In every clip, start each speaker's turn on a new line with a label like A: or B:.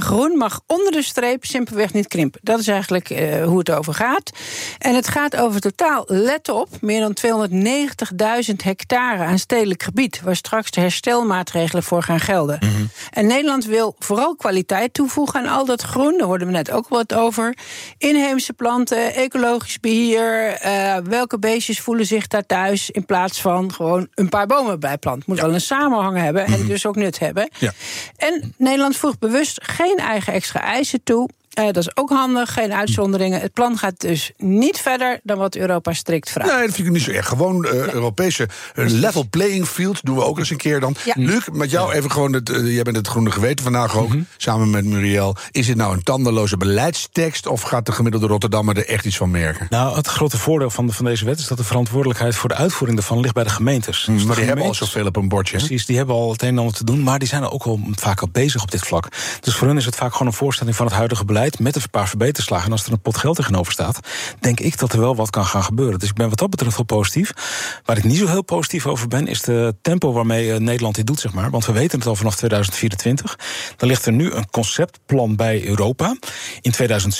A: groen mag onder de streep simpelweg niet krimpen. Dat is eigenlijk hoe het over gaat. En het gaat over totaal, let op, meer dan 290.000 hectare aan stedelijk gebied, waar straks de herstelmaatregelen voor gaan gelden. Mm-hmm. En Nederland wil vooral kwaliteit toevoegen aan al dat groen. Daar hoorden we net ook wat over. Inheemse planten, ecologisch beheer, welke beestjes voelen zich daar thuis, in plaats van gewoon een paar bomen bijplanten. Moet wel een samenhang hebben en dus ook nut hebben. Ja. En Nederland voegt bewust geen eigen extra eisen toe. Dat is ook handig, geen uitzonderingen. Het plan gaat dus niet verder dan wat Europa strikt vraagt.
B: Nee, dat vind ik niet zo erg. Gewoon Europese level playing field doen we ook eens een keer dan. Ja. Luc, met jou even gewoon, jij bent het groene geweten vandaag ook, samen met Muriel. Is dit nou een tandeloze beleidstekst of gaat de gemiddelde Rotterdammer er echt iets van merken?
C: Nou, het grote voordeel van deze wet is dat de verantwoordelijkheid voor de uitvoering daarvan ligt bij de gemeentes.
B: Dus maar die hebben al zoveel op een bordje.
C: Precies, die hebben al het een en ander te doen, maar die zijn er ook al vaak al bezig op dit vlak. Dus voor hun is het vaak gewoon een voorstelling van het huidige beleid met een paar verbeterslagen. En als er een pot geld tegenover staat, denk ik dat er wel wat kan gaan gebeuren. Dus ik ben wat dat betreft wel positief. Waar ik niet zo heel positief over ben, is de tempo waarmee Nederland dit doet, zeg maar. Want we weten het al vanaf 2024. Dan ligt er nu een conceptplan bij Europa. In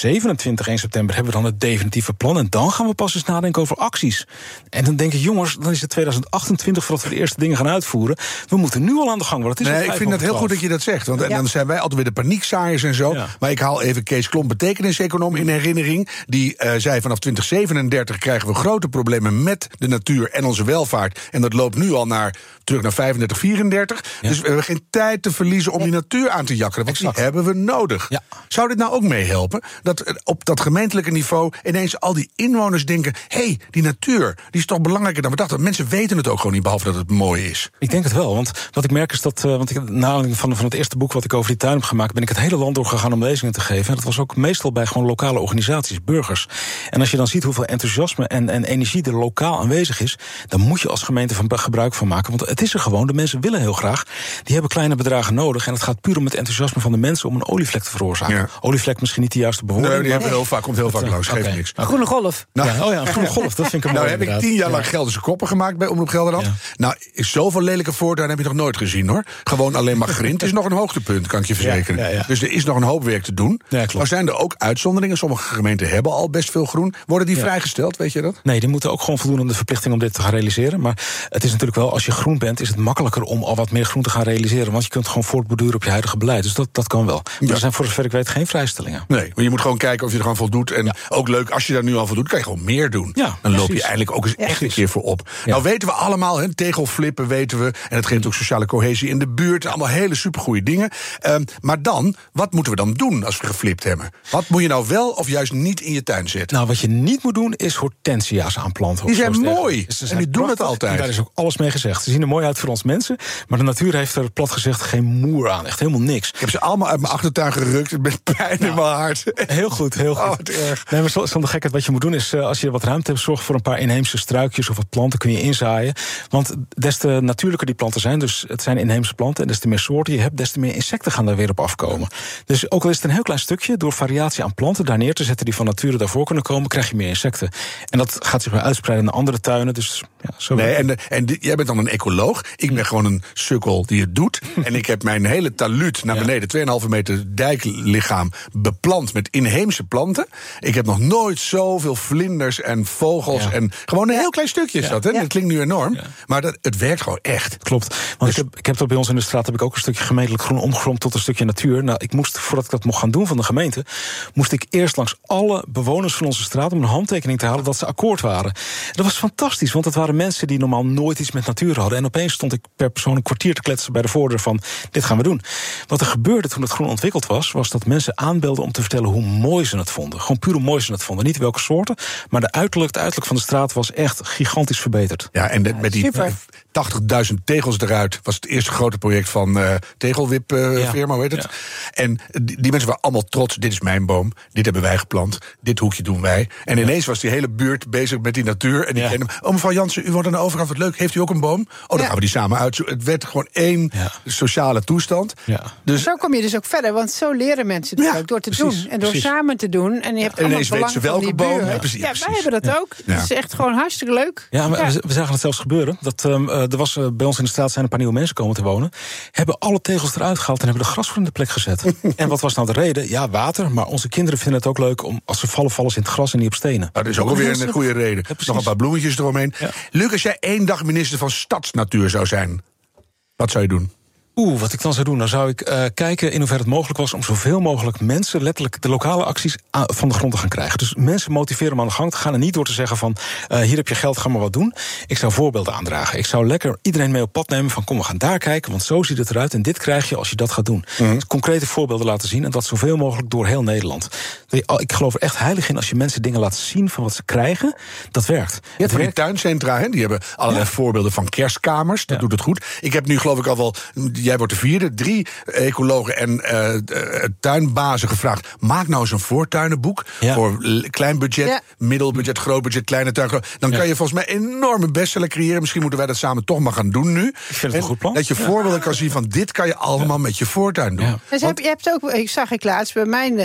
C: 2027, 1 september, hebben we dan het definitieve plan. En dan gaan we pas eens nadenken over acties. En dan denk ik, jongens, dan is het 2028 voordat we de eerste dingen gaan uitvoeren. We moeten nu al aan de gang. Want het is
B: ik vind het heel goed dat je dat zegt. Want dan zijn wij altijd weer de paniekzaaiers en zo. Ja. Maar ik haal even Kees Klomp, betekeniseconoom, in herinnering. Die zei vanaf 2037 krijgen we grote problemen met de natuur en onze welvaart. En dat loopt nu al terug naar 35, 34. Ja. Dus we hebben geen tijd te verliezen om die natuur aan te jakkeren. Want die hebben we nodig. Ja. Zou dit nou ook meehelpen? Dat op dat gemeentelijke niveau ineens al die inwoners denken, hé, die natuur, die is toch belangrijker dan we dachten. Mensen weten het ook gewoon niet, behalve dat het mooi is.
C: Ik denk het wel, want wat ik merk is dat, na aanleiding van het eerste boek wat ik over die tuin heb gemaakt, ben ik het hele land doorgegaan om lezingen te geven. En dat was ook meestal bij gewoon lokale organisaties, burgers. En als je dan ziet hoeveel enthousiasme en energie er lokaal aanwezig is, dan moet je als gemeente gebruik van maken. Want het is er gewoon, de mensen willen heel graag. Die hebben kleine bedragen nodig. En het gaat puur om het enthousiasme van de mensen om een olievlek te veroorzaken. Ja. Olievlek misschien niet de juiste bewoording.
B: Nee, die hebben heel vaak, komt heel vaak langs, geeft niks.
A: Groene golf.
C: Nou, een groene golf, dat vind ik mooi.
B: Nou heb ik 10 jaar lang Gelderse koppen gemaakt bij Omroep Gelderland. Ja. Nou, zoveel lelijke voortuin heb je nog nooit gezien, hoor. Gewoon alleen maar grind is nog een hoogtepunt, kan ik je verzekeren. Ja. Dus er is nog een hoop werk te doen. Ja, maar zijn er ook uitzonderingen? Sommige gemeenten hebben al best veel groen. Worden die vrijgesteld, weet je dat?
C: Nee, die moeten ook gewoon voldoen aan de verplichting om dit te gaan realiseren. Maar het is natuurlijk wel, als je groen bent, is het makkelijker om al wat meer groen te gaan realiseren. Want je kunt gewoon voortborduren op je huidige beleid. Dus dat kan wel. Maar er zijn voor zover ik weet geen vrijstellingen.
B: Nee, maar je moet gewoon kijken of je er gewoon voldoet. En ook leuk, als je daar nu al voldoet, kan je gewoon meer doen. Ja, dan loop je eigenlijk ook eens echt een keer voor op. Ja. Nou weten we allemaal, tegelflippen weten we. En het geeft ook sociale cohesie in de buurt. Allemaal hele supergoeie dingen. Maar dan, wat moeten we dan doen als we geflipt hebben? Wat moet je nou wel of juist niet in je tuin zetten?
C: Nou, wat je niet moet doen, is hortensia's aanplanten.
B: Die zijn mooi. En die doen het altijd.
C: En daar is ook alles mee gezegd. Ze zien er mooi uit voor ons mensen. Maar de natuur heeft er plat gezegd geen moer aan. Echt helemaal niks.
B: Ik heb ze allemaal uit mijn achtertuin gerukt. Met pijn in mijn hart.
C: Heel goed, heel goed.
B: Wat erg.
C: Nee, maar zonder gekheid, wat je moet doen is, als je wat ruimte hebt, zorg voor een paar inheemse struikjes of wat planten kun je inzaaien. Want des te natuurlijker die planten zijn, dus het zijn inheemse planten, en des te meer soorten je hebt, des te meer insecten gaan daar weer op afkomen. Dus ook al is het een heel klein stukje, door variatie aan planten daar neer te zetten die van nature daarvoor kunnen komen, krijg je meer insecten. En dat gaat zich weer uitspreiden naar andere tuinen. Dus ja, zo.
B: Nee, en jij bent dan een ecoloog. Ik ben gewoon een sukkel die het doet. En ik heb mijn hele taluut naar beneden, 2,5 meter dijklichaam, beplant met inheemse planten. Ik heb nog nooit zoveel vlinders en vogels. Ja. En gewoon een heel klein stukje is dat. Hè? Ja. Dat klinkt nu enorm. Ja. Maar het werkt gewoon echt.
C: Klopt. Want dus ik heb dat bij ons in de straat heb ik ook een stukje gemeentelijk groen omgevormd tot een stukje natuur. Nou, ik moest, voordat ik dat mocht gaan doen van de gemeente, moest ik eerst langs alle bewoners van onze straat om een handtekening te halen dat ze akkoord waren. Dat was fantastisch, want het waren mensen die normaal nooit iets met natuur hadden. En opeens stond ik per persoon een kwartier te kletsen bij de voordeur van, dit gaan we doen. Wat er gebeurde toen het groen ontwikkeld was dat mensen aanbelden om te vertellen hoe mooi ze het vonden. Gewoon puur hoe mooi ze het vonden. Niet welke soorten, maar het uiterlijk van de straat was echt gigantisch verbeterd.
B: Ja, en met die 80.000 tegels eruit was het eerste grote project van Tegelwip firma, hoe heet het? Ja. En die mensen waren allemaal trots. Dit is mijn boom, dit hebben wij geplant, dit hoekje doen wij. En ineens was die hele buurt bezig met die natuur. En die kenden hem. Oh, mevrouw Jansen, mensen, u woont aan de overkant, wat leuk, heeft u ook een boom? Dan gaan we die samen uitzoeken. Het werd gewoon één sociale toestand.
A: Ja. Dus zo kom je dus ook verder, want zo leren mensen het ook door te doen. En door samen te doen. En je hebt allemaal belang van die buren. Wij hebben dat ook. Het is echt gewoon hartstikke leuk.
C: Ja, maar we zagen het zelfs gebeuren. Er was bij ons in de straat zijn een paar nieuwe mensen komen te wonen. Hebben alle tegels eruit gehaald en hebben de grasvloer in de plek gezet. En wat was nou de reden? Ja, water, maar onze kinderen vinden het ook leuk om als ze vallen ze in het gras en niet op stenen.
B: Dat is ook alweer een goede reden. Nog een paar bloemetjes eromheen. Ja. Luc, als jij 1 dag minister van Stadsnatuur zou zijn, wat zou je doen?
C: Wat ik dan zou doen, dan zou ik kijken in hoeverre het mogelijk was om zoveel mogelijk mensen, letterlijk de lokale acties, van de grond te gaan krijgen. Dus mensen motiveren om aan de gang te gaan en niet door te zeggen van hier heb je geld, ga maar wat doen. Ik zou voorbeelden aandragen. Ik zou lekker iedereen mee op pad nemen van kom, we gaan daar kijken, want zo ziet het eruit en dit krijg je als je dat gaat doen. Dus concrete voorbeelden laten zien en dat zoveel mogelijk door heel Nederland. Ik geloof er echt heilig in als je mensen dingen laat zien van wat ze krijgen, dat werkt.
B: Je hebt van die tuincentra, die hebben allerlei voorbeelden van kerstkamers, dat doet het goed. Ik heb nu geloof ik al wel, jij wordt de 4e, 3 ecologen en tuinbazen gevraagd. Maak nou eens een voortuinenboek voor klein budget, middelbudget, groot budget, kleine tuin. Dan kan je volgens mij enorme bestseller creëren. Misschien moeten wij dat samen toch maar gaan doen nu.
C: Ik vind het een goed plan.
B: Dat je voorbeelden kan zien van dit kan je allemaal met je voortuin doen.
A: Ja. Dus je hebt ook, ik zag laatst bij mijn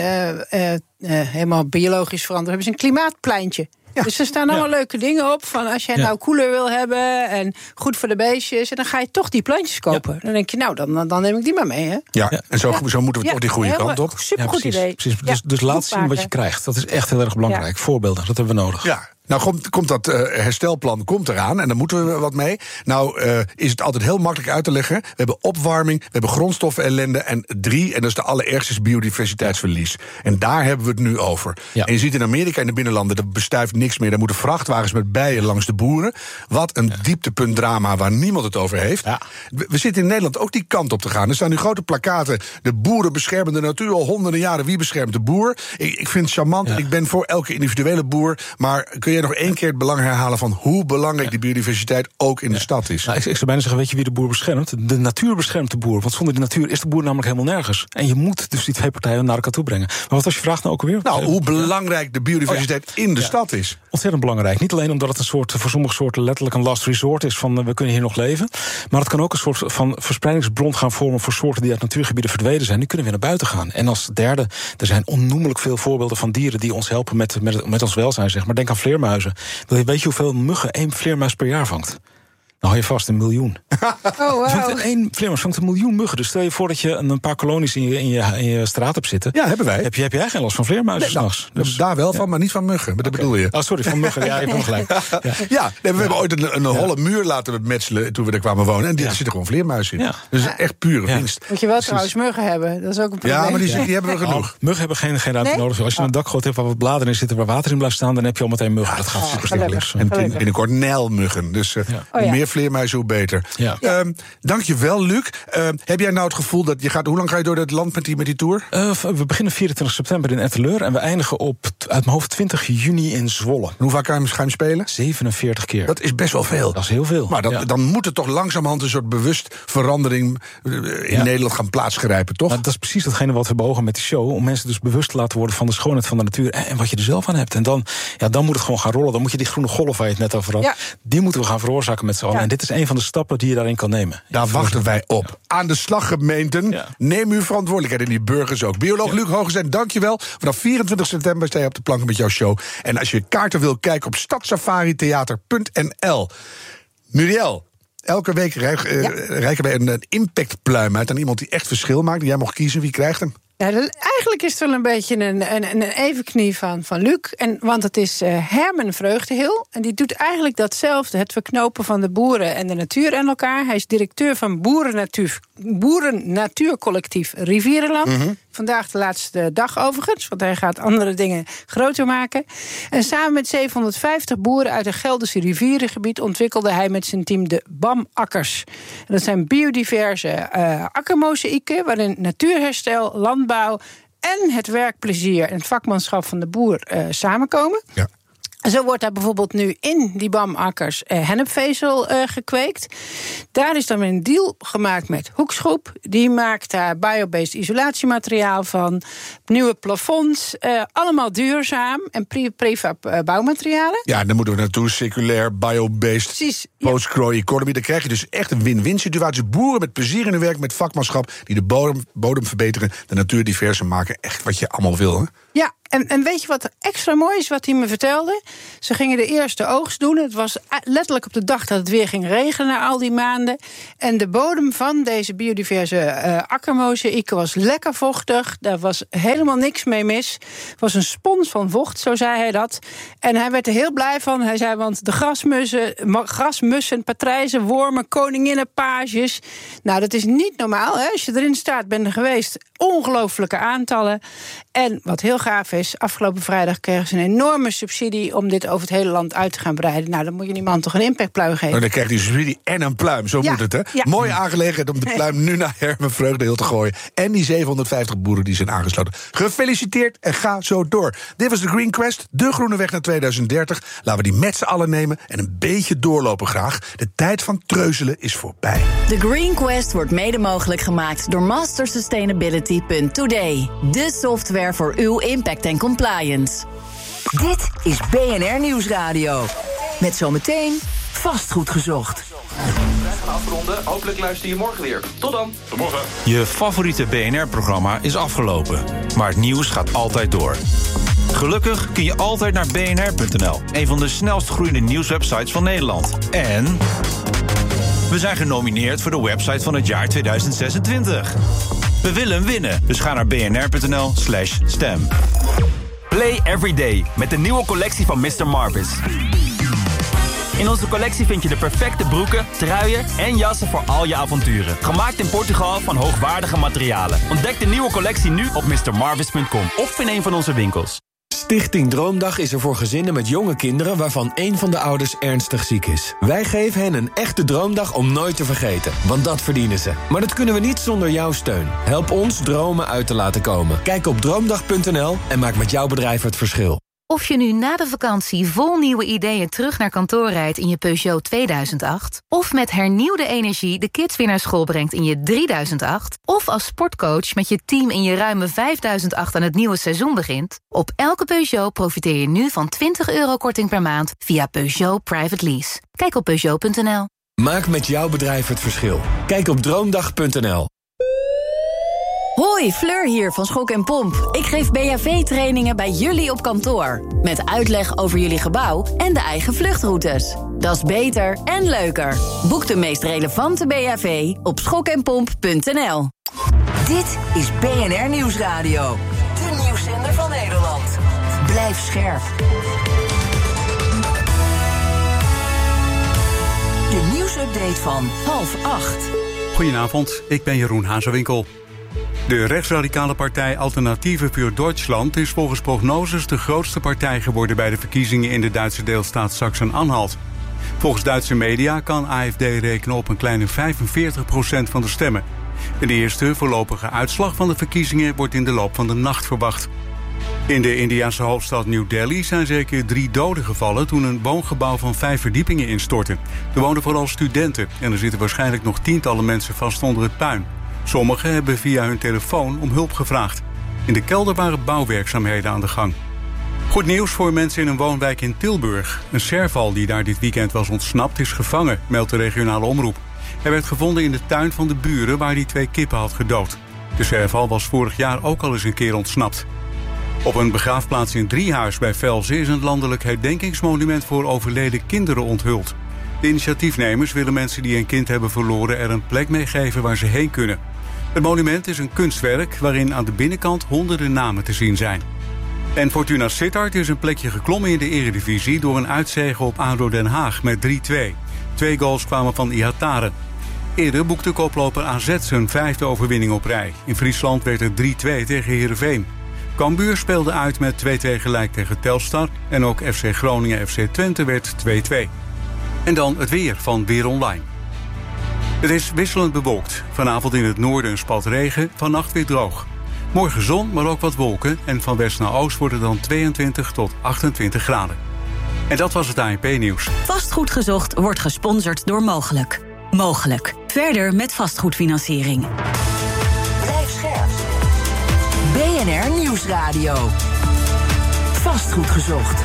A: helemaal biologisch veranderd, hebben ze een klimaatpleintje. Ja. Dus er staan allemaal leuke dingen op. Van als jij nou koeler wil hebben en goed voor de beestjes, en dan ga je toch die plantjes kopen. Ja. Dan denk je, nou, dan neem ik die maar mee. Hè?
B: Ja, en zo moeten we toch die goede kant op.
A: Supergoed idee.
C: Precies. Dus laat zien wat je krijgt. Dat is echt heel erg belangrijk. Voorbeelden, dat hebben we nodig.
B: Ja. Nou, komt dat herstelplan eraan en daar moeten we wat mee. Nou, is het altijd heel makkelijk uit te leggen. We hebben opwarming, we hebben grondstoffenellende en 3, en dat is de allerergste, is biodiversiteitsverlies. En daar hebben we het nu over. Ja. En je ziet in Amerika, in de binnenlanden, er bestuift niks meer. Daar moeten vrachtwagens met bijen langs de boeren. Wat een dieptepuntdrama waar niemand het over heeft. Ja. We zitten in Nederland ook die kant op te gaan. Er staan nu grote plakaten, de boeren beschermen de natuur al honderden jaren. Wie beschermt de boer? Ik vind het charmant, ik ben voor elke individuele boer, maar kun je nog 1 keer het belang herhalen van hoe belangrijk die biodiversiteit ook in de stad is?
C: Nou, ik zou bijna zeggen, weet je wie de boer beschermt? De natuur beschermt de boer, want zonder de natuur is de boer namelijk helemaal nergens. En je moet dus die 2 partijen naar elkaar toe brengen. Maar wat was je vraag nou ook alweer?
B: Nou, hoe belangrijk de biodiversiteit in de stad is.
C: Ontzettend belangrijk. Niet alleen omdat het voor sommige soorten letterlijk een last resort is van we kunnen hier nog leven, maar het kan ook een soort van verspreidingsbron gaan vormen voor soorten die uit natuurgebieden verdwenen zijn. Nu kunnen we weer naar buiten gaan. En als derde, er zijn onnoemelijk veel voorbeelden van dieren die ons helpen met ons welzijn, zeg maar. Denk aan vleermuizen. Weet je hoeveel muggen 1 vleermuis per jaar vangt? Dan hou je vast 1 miljoen. Wow. 1 vleermuis vangt 1 miljoen muggen. Dus stel je voor dat je een paar kolonies in je straat hebt zitten.
B: Ja, hebben wij.
C: Heb jij geen last van vleermuizen s'nachts?
B: Dus daar wel van, maar niet van muggen. Dat bedoel je.
C: Oh, sorry, van muggen. Ja, je hebt gelijk.
B: We hebben ooit een holle muur laten metselen toen we er kwamen wonen. En er zitten gewoon vleermuizen in. Dus echt pure winst.
A: Moet je wel trouwens muggen hebben. Dat is ook een probleem.
B: Ja, maar die hebben we genoeg.
C: Muggen hebben geen ruimte nodig. Als je een dakgoot hebt waar wat bladeren in zitten, waar water in blijft staan, dan heb je al meteen muggen. Dat gaat super snel.
B: En binnenkort nijlmuggen. Dus hoe meer vleermuizen, hoe beter. Ja. Dankjewel, Luc. Heb jij nou het gevoel dat hoe lang ga je door het land met die tour?
C: We beginnen 24 september in Etteleur en we eindigen uit mijn hoofd 20 juni in Zwolle.
B: En hoe vaak kan je hem spelen?
C: 47 keer.
B: Dat is best wel veel.
C: Dat is heel veel.
B: Maar dan moet er toch langzamerhand een soort bewust verandering in Nederland gaan plaatsgrijpen, toch?
C: Nou, dat is precies datgene wat we beogen met die show. Om mensen dus bewust te laten worden van de schoonheid van de natuur en wat je er zelf aan hebt. En dan moet het gewoon gaan rollen. Dan moet je die groene golf waar je het net over had, die moeten we gaan veroorzaken met z'n allen. En dit is een van de stappen die je daarin kan nemen.
B: Daar wachten wij op. Aan de slag, gemeenten. Neem uw verantwoordelijkheid en die burgers ook. Bioloog Luc Hoogezijn, dankjewel. Vanaf 24 september sta je op de plank met jouw show. En als je kaarten wil, kijk op stadsafaritheater.nl. Muriel, elke week reiken wij een impactpluim uit aan iemand die echt verschil maakt. En jij mocht kiezen, wie krijgt hem?
A: Ja, eigenlijk is het wel een beetje een evenknie van Luc. Want het is Herman Vreugdehil. En die doet eigenlijk datzelfde. Het verknopen van de boeren en de natuur aan elkaar. Hij is directeur van Boeren-Natuurcollectief Rivierenland. Mm-hmm. Vandaag de laatste dag overigens. Want hij gaat andere dingen groter maken. En samen met 750 boeren uit het Gelderse rivierengebied ontwikkelde hij met zijn team de BAM-akkers. En dat zijn biodiverse akkermozaïeken waarin natuurherstel, landbouw en het werkplezier en het vakmanschap van de boer samenkomen. Ja. Zo wordt daar bijvoorbeeld nu in die BAM-akkers hennepvezel gekweekt. Daar is dan een deal gemaakt met Hoeksgroep. Die maakt daar biobased isolatiemateriaal van. Nieuwe plafonds. Allemaal duurzaam. En prefab bouwmaterialen.
B: Ja, dan moeten we naartoe. Circulair, biobased, post-grow economy. Dan krijg je dus echt een win-win situatie. Boeren met plezier in hun werk, met vakmanschap. Die de bodem verbeteren, de natuur diverser maken. Echt wat je allemaal wil, hè?
A: Ja, en weet je wat extra mooi is wat hij me vertelde? Ze gingen de eerste oogst doen. Het was letterlijk op de dag dat het weer ging regenen na al die maanden. En de bodem van deze biodiverse akkermozaïeken was lekker vochtig. Daar was helemaal niks mee mis. Het was een spons van vocht, zo zei hij dat. En hij werd er heel blij van. Hij zei, want de grasmussen, patrijzen, wormen, koninginnenpages. Nou, dat is niet normaal, hè? Als je erin staat, ben er geweest. Ongelooflijke aantallen. En wat heel gaaf is, afgelopen vrijdag kregen ze een enorme subsidie om dit over het hele land uit te gaan breiden. Nou, dan moet je die man toch een impactpluim geven.
B: Nou, dan krijgt hij subsidie en een pluim, zo moet het, hè? Ja. Mooie aangelegenheid om de pluim nu naar Hermen Vreugdeheel te gooien. En die 750 boeren die zijn aangesloten. Gefeliciteerd en ga zo door. Dit was de Green Quest, de groene weg naar 2030. Laten we die met z'n allen nemen en een beetje doorlopen graag. De tijd van treuzelen is voorbij.
D: De Green Quest wordt mede mogelijk gemaakt door mastersustainability.today. De software voor uw impact en compliance. Dit is BNR Nieuwsradio. Met zometeen Vastgoed gezocht.
E: Wij gaan afronden. Hopelijk luister je morgen weer. Tot dan.
F: Tot morgen.
G: Je favoriete BNR-programma is afgelopen. Maar het nieuws gaat altijd door. Gelukkig kun je altijd naar bnr.nl. Een van de snelst groeiende nieuwswebsites van Nederland. En we zijn genomineerd voor de website van het jaar 2026. We willen hem winnen, dus ga naar bnr.nl/stem.
H: Play every day met de nieuwe collectie van Mr. Marvis. In onze collectie vind je de perfecte broeken, truien en jassen voor al je avonturen. Gemaakt in Portugal van hoogwaardige materialen. Ontdek de nieuwe collectie nu op mrmarvis.com of in een van onze winkels.
I: Stichting Droomdag is er voor gezinnen met jonge kinderen waarvan één van de ouders ernstig ziek is. Wij geven hen een echte droomdag om nooit te vergeten, want dat verdienen ze. Maar dat kunnen we niet zonder jouw steun. Help ons dromen uit te laten komen. Kijk op droomdag.nl en maak met jouw bedrijf het verschil.
J: Of je nu na de vakantie vol nieuwe ideeën terug naar kantoor rijdt in je Peugeot 2008... of met hernieuwde energie de kids weer naar school brengt in je 3008... of als sportcoach met je team in je ruime 5008 aan het nieuwe seizoen begint... op elke Peugeot profiteer je nu van €20 korting per maand via Peugeot Private Lease. Kijk op Peugeot.nl.
I: Maak met jouw bedrijf het verschil. Kijk op droomdag.nl.
D: Hoi, Fleur hier van Schok en Pomp. Ik geef BHV-trainingen bij jullie op kantoor. Met uitleg over jullie gebouw en de eigen vluchtroutes. Dat is beter en leuker. Boek de meest relevante BHV op schokenpomp.nl. Dit is BNR Nieuwsradio. De nieuwszender van Nederland. Blijf scherp. De nieuwsupdate van 7:30.
K: Goedenavond, ik ben Jeroen Hazewinkel. De rechtsradicale partij Alternative für Deutschland is volgens prognoses de grootste partij geworden bij de verkiezingen in de Duitse deelstaat Sachsen-Anhalt. Volgens Duitse media kan AfD rekenen op een kleine 45% van de stemmen. De eerste voorlopige uitslag van de verkiezingen wordt in de loop van de nacht verwacht. In de Indiase hoofdstad New Delhi zijn zeker 3 doden gevallen toen een woongebouw van 5 verdiepingen instortte. Er woonden vooral studenten en er zitten waarschijnlijk nog tientallen mensen vast onder het puin. Sommigen hebben via hun telefoon om hulp gevraagd. In de kelder waren bouwwerkzaamheden aan de gang. Goed nieuws voor mensen in een woonwijk in Tilburg. Een serval die daar dit weekend was ontsnapt is gevangen, meldt de regionale omroep. Hij werd gevonden in de tuin van de buren waar hij 2 kippen had gedood. De serval was vorig jaar ook al eens een keer ontsnapt. Op een begraafplaats in Driehuis bij Velzen is een landelijk herdenkingsmonument voor overleden kinderen onthuld. De initiatiefnemers willen mensen die een kind hebben verloren er een plek mee geven waar ze heen kunnen. Het monument is een kunstwerk waarin aan de binnenkant honderden namen te zien zijn. En Fortuna Sittard is een plekje geklommen in de Eredivisie door een uitzege op ADO Den Haag met 3-2. 2 goals kwamen van Ihatare. Eerder boekte koploper AZ zijn 5e overwinning op rij. In Friesland werd het 3-2 tegen Heerenveen. Cambuur speelde uit met 2-2 gelijk tegen Telstar en ook FC Groningen FC Twente werd 2-2. En dan het weer van Weer Online. Het is wisselend bewolkt. Vanavond in het noorden een spat regen, vannacht weer droog. Morgen zon, maar ook wat wolken en van west naar oost wordt het dan 22 tot 28 graden. En dat was het ANP-nieuws.
F: Vastgoed gezocht wordt gesponsord door Mogelijk. Mogelijk. Verder met vastgoedfinanciering.
L: Blijf scherp. BNR Nieuwsradio. Vastgoed gezocht.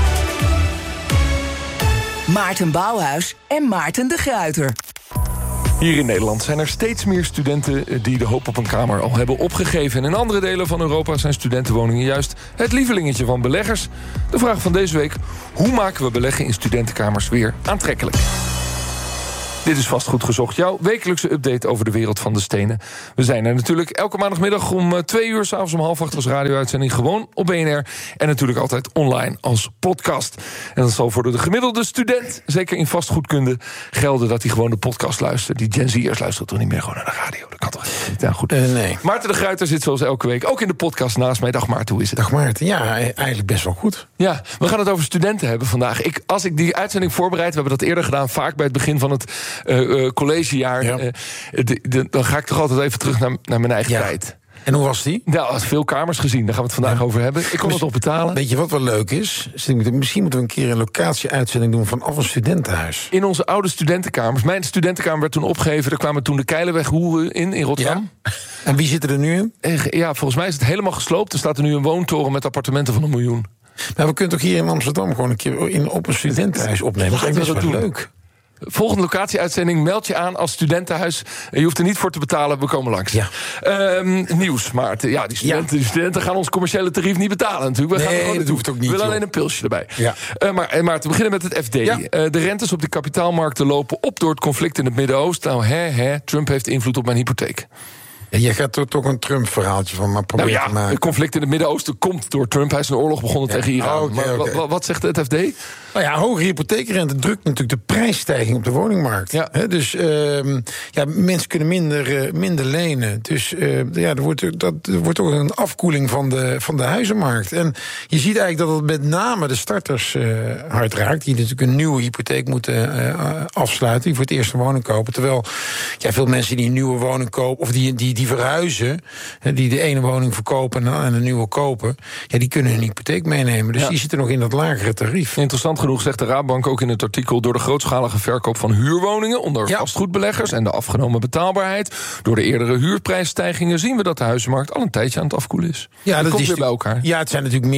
L: Maarten Bouwhuis en Maarten de Gruyter.
M: Hier in Nederland zijn er steeds meer studenten die de hoop op een kamer al hebben opgegeven. En in andere delen van Europa zijn studentenwoningen juist het lievelingetje van beleggers. De vraag van deze week: hoe maken we beleggen in studentenkamers weer aantrekkelijk? Dit is Vastgoed Gezocht, jouw wekelijkse update over de wereld van de stenen. We zijn er natuurlijk elke maandagmiddag om 2 uur, 's avonds om 7:30 als radio-uitzending gewoon op BNR. En natuurlijk altijd online als podcast. En dat zal voor de gemiddelde student, zeker in vastgoedkunde, gelden dat hij gewoon de podcast luistert. Die Gen Z'ers luisteren toch niet meer gewoon naar de radio? Dat kan toch niet? Ja, goed.
N: Nee.
M: Maarten de Gruyter zit zoals elke week ook in de podcast naast mij. Dag Maarten, hoe is het?
N: Dag Maarten, ja, eigenlijk best wel goed.
M: Ja, we gaan het over studenten hebben vandaag. Als ik die uitzending voorbereid, we hebben dat eerder gedaan, vaak bij het begin van het collegejaar. Ja. Dan ga ik toch altijd even terug naar mijn eigen tijd.
N: En hoe was die?
M: Nou, veel kamers gezien, daar gaan we het vandaag over hebben. Ik kon het nog betalen.
N: Weet je wat wel leuk is? Misschien moeten we een keer een locatie-uitzending doen vanaf een studentenhuis.
M: In onze oude studentenkamers. Mijn studentenkamer werd toen opgegeven. Er kwamen toen de Keilenweg-hoeren in Rotterdam.
N: Ja. En wie zit er nu in?
M: Ja, volgens mij is het helemaal gesloopt. Er staat er nu een woontoren met appartementen van 1 miljoen.
N: Maar we kunnen toch hier in Amsterdam gewoon een keer op een studentenhuis opnemen? Dat is best wel leuk.
M: Volgende locatie-uitzending, meld je aan als studentenhuis. Je hoeft er niet voor te betalen, we komen langs.
N: Ja.
M: Nieuws, Maarten. Ja, die studenten gaan ons commerciële tarief niet betalen natuurlijk.
N: Dat hoeft ook niet.
M: We willen alleen een pilsje erbij.
N: Ja.
M: Maar Maarten, we beginnen met het FD. Ja. De rentes op de kapitaalmarkten lopen op door het conflict in het Midden-Oosten. Nou, Trump heeft invloed op mijn hypotheek.
N: Ja, je gaat er toch een Trump-verhaaltje van maar proberen te maken.
M: Het conflict in het Midden-Oosten komt door Trump. Hij is een oorlog begonnen tegen Iran.
N: Okay.
M: Wat zegt het FD?
N: Nou ja, hoge hypotheekrente drukt natuurlijk de prijsstijging op de woningmarkt.
M: Ja.
N: Dus mensen kunnen minder lenen. Dus er wordt toch een afkoeling van de huizenmarkt. En je ziet eigenlijk dat het met name de starters hard raakt. Die natuurlijk een nieuwe hypotheek moeten afsluiten. Die voor het eerst een woning kopen. Terwijl veel mensen die een nieuwe woning kopen, of die verhuizen, die de ene woning verkopen en een nieuwe kopen, die kunnen hun hypotheek meenemen. Dus die zitten nog in dat lagere tarief.
M: Interessant genoeg zegt de Raadbank ook in het artikel: door de grootschalige verkoop van huurwoningen onder vastgoedbeleggers en de afgenomen betaalbaarheid door de eerdere huurprijsstijgingen zien we dat de huizenmarkt al een tijdje aan het afkoelen is. Ja, dat komt weer bij elkaar.
N: Ja, het zijn natuurlijk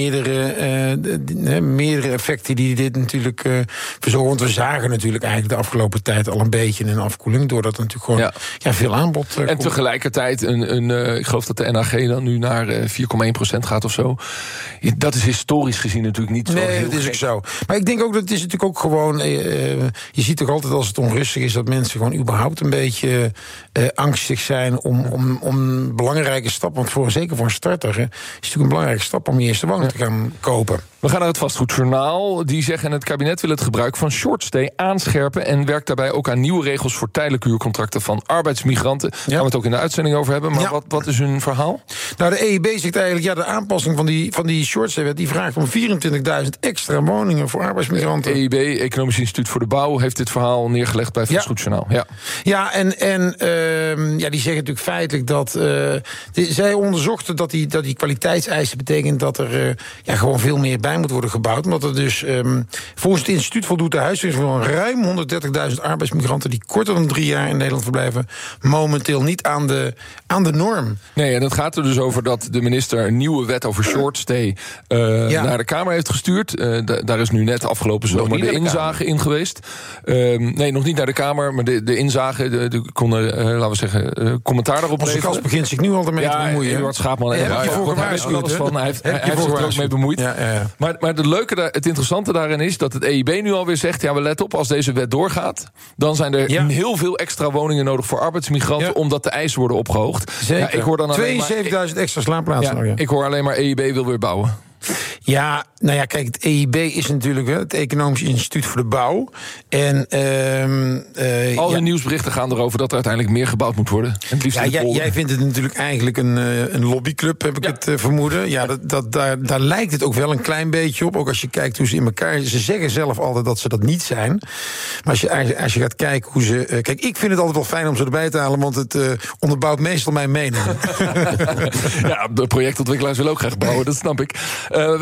N: meerdere effecten die dit natuurlijk verzorgen. Want we zagen natuurlijk eigenlijk de afgelopen tijd al een beetje een afkoeling, doordat er natuurlijk gewoon veel aanbod
M: en
N: komt.
M: Tegelijkertijd, ik geloof dat de NHG dan nu naar 4,1% gaat of zo. Dat is historisch gezien natuurlijk niet zo heel
N: dat is ook zo. Maar ik denk ook dat het is natuurlijk ook gewoon, je ziet toch altijd als het onrustig is dat mensen gewoon überhaupt een beetje angstig zijn om belangrijke stappen. Want zeker voor een starter is het natuurlijk een belangrijke stap om je eerste woning te gaan kopen.
M: We gaan naar het Vastgoedjournaal. Die zeggen: het kabinet wil het gebruik van shortstay aanscherpen en werkt daarbij ook aan nieuwe regels voor tijdelijke huurcontracten van arbeidsmigranten. Daar gaan we het ook in de uitzending over hebben. Maar wat is hun verhaal?
N: Nou, de EIB zegt eigenlijk, de aanpassing van die shortstay-wet, die vraagt om 24.000 extra woningen voor arbeidsmigranten.
M: EIB, Economisch Instituut voor de Bouw, heeft dit verhaal neergelegd bij het Vastgoedjournaal.
N: Die zeggen natuurlijk feitelijk dat zij onderzochten dat die kwaliteitseisen betekent dat er gewoon veel meer bij moet worden gebouwd. Omdat er dus volgens het instituut voldoet de huisvesting van ruim 130.000 arbeidsmigranten die korter dan 3 jaar in Nederland verblijven momenteel niet aan de norm.
M: Nee, en dat gaat er dus over dat de minister een nieuwe wet over shortstay naar de Kamer heeft gestuurd. Daar is nu net afgelopen zomer de inzage in geweest. Nee, nog niet naar de Kamer, maar de inzage, konden, laten we zeggen, commentaar daarop
N: leveren. Onze gast begint zich nu al ermee te bemoeien.
M: Eduard Schaapman. Hij heeft zich er ook mee bemoeid.
N: Ja.
M: Maar het interessante daarin is dat het EIB nu alweer zegt: we let op, als deze wet doorgaat, dan zijn er heel veel extra woningen nodig voor arbeidsmigranten, omdat de eisen worden opgehoogd.
N: Zeker.
M: Ik hoor dan
N: 72.000 extra slaapplaatsen.
M: Ik hoor alleen maar EIB wil weer bouwen.
N: Ja, nou ja, kijk, het EIB is natuurlijk het Economisch Instituut voor de Bouw. En
M: al hun nieuwsberichten gaan erover dat er uiteindelijk meer gebouwd moet worden. En het liefst
N: jij vindt het natuurlijk eigenlijk een lobbyclub, heb ik het vermoeden. Ja, daar lijkt het ook wel een klein beetje op. Ook als je kijkt hoe ze in elkaar. Ze zeggen zelf altijd dat ze dat niet zijn. Maar als je gaat kijken hoe ze. Kijk, ik vind het altijd wel fijn om ze erbij te halen, want het onderbouwt meestal mijn mening.
M: Ja, de projectontwikkelaars willen ook graag bouwen, dat snap ik. We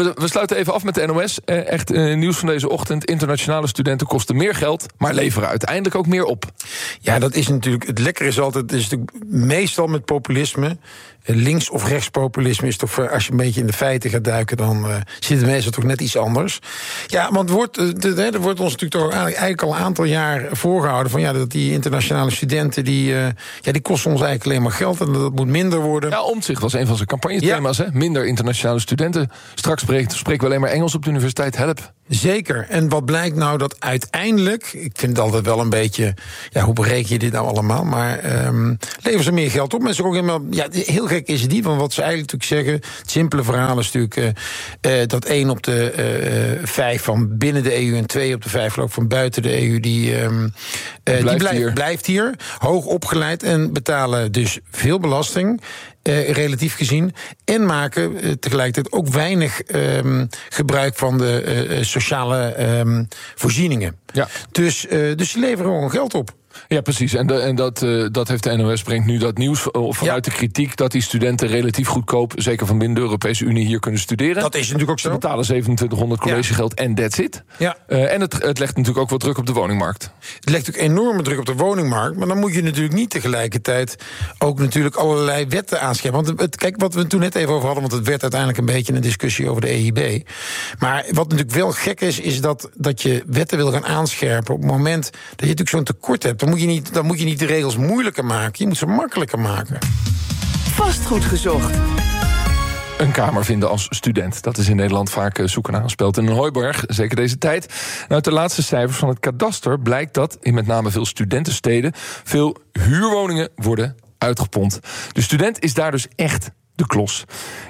M: We sluiten even af met de NOS. Echt nieuws van deze ochtend. Internationale studenten kosten meer geld, maar leveren uiteindelijk ook meer op.
N: Ja, dat is natuurlijk... Het lekker is altijd... Het is natuurlijk meestal met populisme... links- of rechtspopulisme is toch... als je een beetje in de feiten gaat duiken... dan zit het meestal toch net iets anders. Ja, want er wordt ons natuurlijk toch eigenlijk al een aantal jaar voorgehouden... van dat die internationale studenten... die kosten ons eigenlijk alleen maar geld... en dat moet minder worden.
M: Ja, Omtzigt was een van zijn campagnethema's. Hè? Minder internationale studenten. Straks spreken we alleen maar Engels op de universiteit. Help.
N: Zeker. En wat blijkt nou dat uiteindelijk... ik vind het altijd wel een beetje... hoe bereken je dit nou allemaal? Maar leveren ze meer geld op. Mensen ook helemaal... heel gek is het niet, want wat ze eigenlijk natuurlijk zeggen... het simpele verhaal is natuurlijk... dat 1 op de 5 van binnen de EU... en 2 op de 5 geloof ik van buiten de EU... die blijft hier. Hoog opgeleid en betalen dus veel belasting... relatief gezien. En maken tegelijkertijd ook weinig gebruik van de sociale voorzieningen.
M: Ja.
N: Dus ze leveren gewoon geld op.
M: Ja, precies. En dat heeft de NOS, brengt nu dat nieuws vanuit de kritiek... dat die studenten relatief goedkoop, zeker van binnen de Europese Unie... hier kunnen studeren.
N: Dat is natuurlijk ook zo.
M: Ze betalen 2700 collegegeld en that's it.
N: Ja.
M: En het legt natuurlijk ook wat druk op de woningmarkt.
N: Het legt ook enorme druk op de woningmarkt... maar dan moet je natuurlijk niet tegelijkertijd... ook natuurlijk allerlei wetten aanscherpen. Want kijk, wat we toen net even over hadden... want het werd uiteindelijk een beetje een discussie over de EIB. Maar wat natuurlijk wel gek is dat je wetten wil gaan aanscherpen... op het moment dat je natuurlijk zo'n tekort hebt... Dan moet je niet de regels moeilijker maken. Je moet ze makkelijker maken.
L: Vastgoed gezocht.
M: Een kamer vinden als student. Dat is in Nederland vaak zoeken naar een speld in een hooiberg. Zeker deze tijd. Nou, uit de laatste cijfers van het kadaster blijkt dat... in met name veel studentensteden... veel huurwoningen worden uitgepompt. De student is daar dus echt... de klos.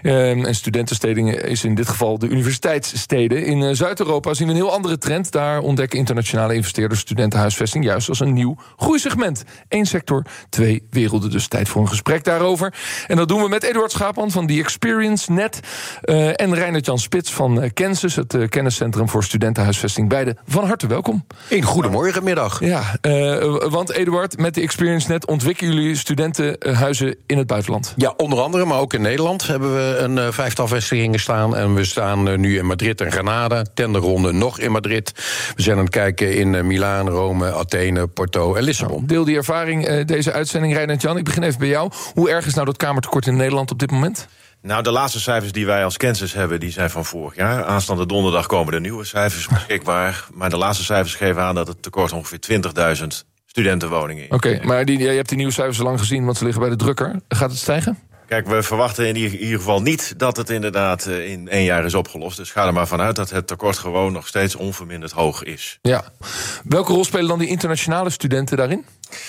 M: En studentensteden is in dit geval de universiteitssteden. In Zuid-Europa zien we een heel andere trend. Daar ontdekken internationale investeerders studentenhuisvesting... juist als een nieuw groeisegment. 1 sector, 2 werelden. Dus tijd voor een gesprek daarover. En dat doen we met Eduard Schaapman van The Experience Net... en Reinert-Jan Spits van Kensis... het kenniscentrum voor studentenhuisvesting. Beide van harte welkom.
O: Een goedemorgenmiddag.
M: Ja, want Eduard, met The Experience Net... ontwikkelen jullie studentenhuizen in het buitenland.
O: Ja, onder andere, maar ook in Nederland hebben we een 5-tal vestigingen staan. En we staan nu in Madrid en Granada. Tenderronde nog in Madrid. We zijn aan het kijken in Milaan, Rome, Athene, Porto en Lissabon.
M: Deel die ervaring, deze uitzending, Reinert-Jan. Ik begin even bij jou. Hoe erg is nou dat kamertekort in Nederland op dit moment?
P: Nou, de laatste cijfers die wij als Kensis hebben, die zijn van vorig jaar. Aanstaande donderdag komen de nieuwe cijfers beschikbaar. Maar de laatste cijfers geven aan dat het tekort ongeveer 20.000 studentenwoningen is.
M: Oké, maar je hebt die nieuwe cijfers al lang gezien, want ze liggen bij de drukker. Gaat het stijgen?
P: Kijk, we verwachten in ieder geval niet dat het inderdaad in 1 jaar is opgelost. Dus ga er maar vanuit dat het tekort gewoon nog steeds onverminderd hoog is.
M: Ja. Welke rol spelen dan die internationale studenten daarin?